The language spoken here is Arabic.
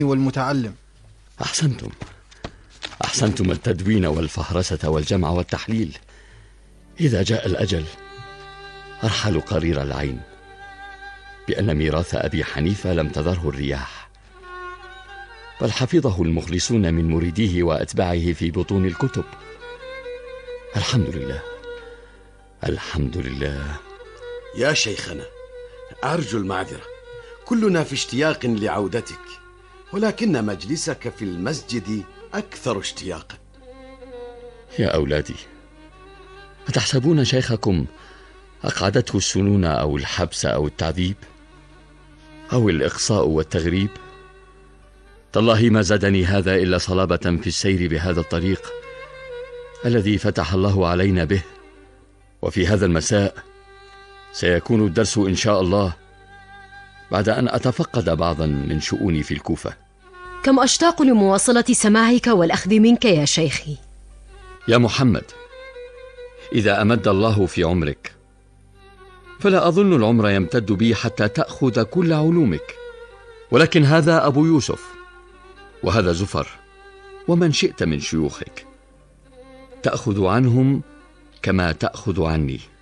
والمتعلم. أحسنتم التدوين والفهرسة والجمع والتحليل. إذا جاء الأجل أرحل قرير العين بأن ميراث أبي حنيفة لم تذره الرياح، بل حفظه المخلصون من مريديه وأتباعه في بطون الكتب. الحمد لله. يا شيخنا، أرجو المعذرة، كلنا في اشتياق لعودتك، ولكن مجلسك في المسجد أكثر اشتياقا. يا أولادي، أتحسبون شيخكم أقعدته السنون أو الحبس أو التعذيب أو الإقصاء والتغريب؟ تالله ما زادني هذا إلا صلابة في السير بهذا الطريق الذي فتح الله علينا به. وفي هذا المساء سيكون الدرس إن شاء الله بعد أن أتفقد بعضا من شؤوني في الكوفة. كم أشتاق لمواصلة سماعك والأخذ منك يا شيخي. يا محمد، إذا أمد الله في عمرك فلا أظن العمر يمتد بي حتى تأخذ كل علومك، ولكن هذا أبو يوسف وهذا زفر ومن شئت من شيوخك، تأخذ عنهم كما تأخذ عني.